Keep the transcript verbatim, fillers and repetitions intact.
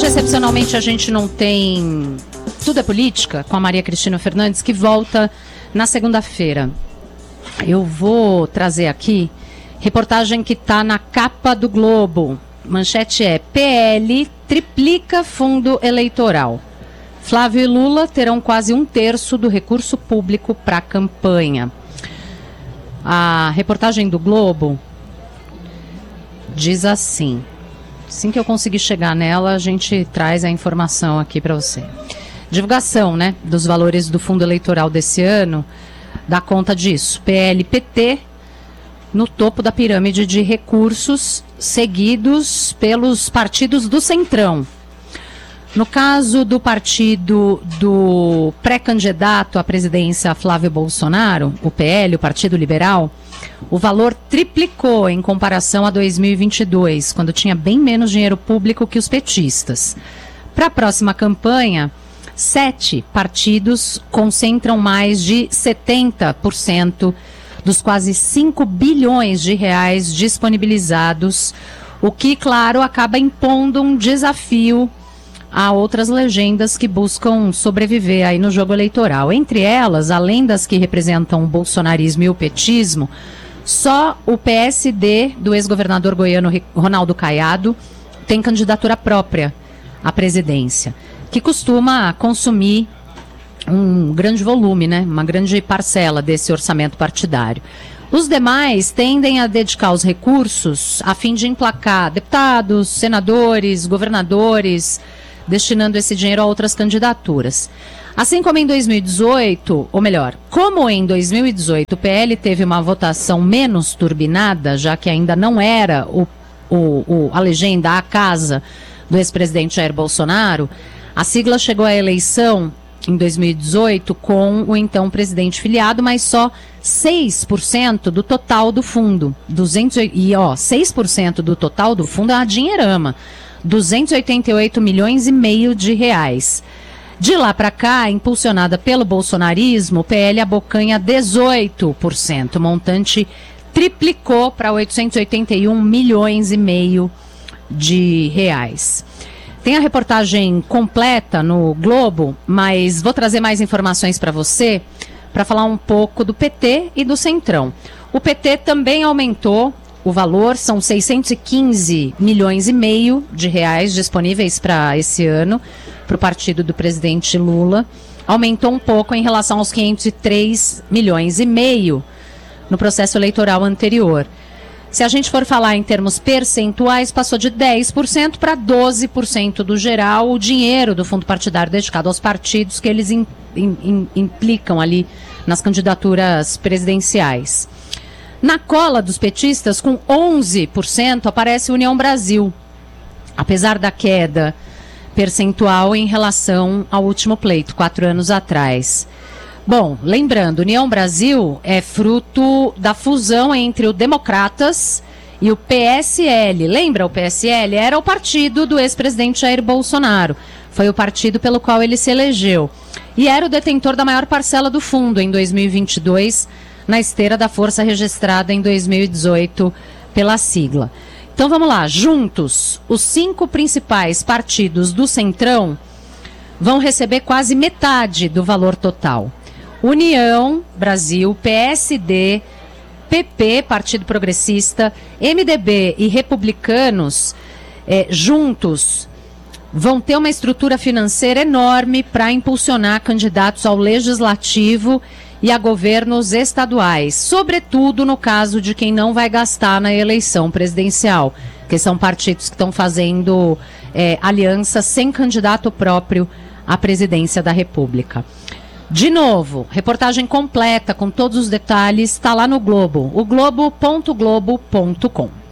excepcionalmente, a gente não tem Tudo é Política com a Maria Cristina Fernandes, que volta na segunda-feira. Eu vou trazer aqui reportagem que está na capa do Globo. Manchete é: P L triplica fundo eleitoral. Flávio e Lula terão quase um terço do recurso público para a campanha. A reportagem do Globo diz assim. Assim que eu conseguir chegar nela, a gente traz a informação aqui para você. Divulgação, né, dos valores do fundo eleitoral desse ano dá conta disso. P L e P T no topo da pirâmide de recursos, seguidos pelos partidos do Centrão. No caso do partido do pré-candidato à presidência Flávio Bolsonaro, o P L, o Partido Liberal, o valor triplicou em comparação a dois mil e vinte e dois, quando tinha bem menos dinheiro público que os petistas. Para a próxima campanha, sete partidos concentram mais de setenta por cento dos quase cinco bilhões de reais disponibilizados, o que, claro, acaba impondo um desafio a outras legendas que buscam sobreviver aí no jogo eleitoral. Entre elas, além das que representam o bolsonarismo e o petismo, só o P S D do ex-governador goiano Ronaldo Caiado tem candidatura própria à presidência, que costuma consumir um grande volume, né, uma grande parcela desse orçamento partidário. Os demais tendem a dedicar os recursos a fim de emplacar deputados, senadores, governadores, destinando esse dinheiro a outras candidaturas. Assim como em dois mil e dezoito, ou melhor, como em dois mil e dezoito o P L teve uma votação menos turbinada, já que ainda não era o, o, o, a legenda, a casa do ex-presidente Jair Bolsonaro, a sigla chegou à eleição em dois mil e dezoito com o então presidente filiado, mas só seis por cento do total do fundo. duzentos e ó, seis por cento do total do fundo é uma dinheirama. duzentos e oitenta e oito milhões e meio de reais. De lá para cá, impulsionada pelo bolsonarismo, o P L abocanha dezoito por cento. O montante triplicou para oitocentos e oitenta e um milhões e meio de reais. Tem a reportagem completa no Globo, mas vou trazer mais informações para você, para falar um pouco do P T e do Centrão. O P T também aumentou o valor, são seiscentos e quinze milhões e meio de reais disponíveis para esse ano, para o partido do presidente Lula. Aumentou um pouco em relação aos quinhentos e três milhões e meio no processo eleitoral anterior. Se a gente for falar em termos percentuais, passou de dez por cento para doze por cento do geral o dinheiro do fundo partidário dedicado aos partidos que eles in, in, implicam ali nas candidaturas presidenciais. Na cola dos petistas, com onze por cento, aparece União Brasil, apesar da queda percentual em relação ao último pleito, quatro anos atrás. Bom, lembrando, União Brasil é fruto da fusão entre o Democratas e o P S L. Lembra o P S L? Era o partido do ex-presidente Jair Bolsonaro. Foi o partido pelo qual ele se elegeu. E era o detentor da maior parcela do fundo em dois mil e vinte e dois, na esteira da força registrada em dois mil e dezoito pela sigla. Então vamos lá, juntos, os cinco principais partidos do Centrão vão receber quase metade do valor total. União Brasil, P S D, P P, Partido Progressista, M D B e Republicanos, eh, juntos, vão ter uma estrutura financeira enorme para impulsionar candidatos ao Legislativo e a governos estaduais, sobretudo no caso de quem não vai gastar na eleição presidencial, que são partidos que estão fazendo é, aliança sem candidato próprio à presidência da República. De novo, reportagem completa com todos os detalhes está lá no Globo, o globo ponto globo ponto com.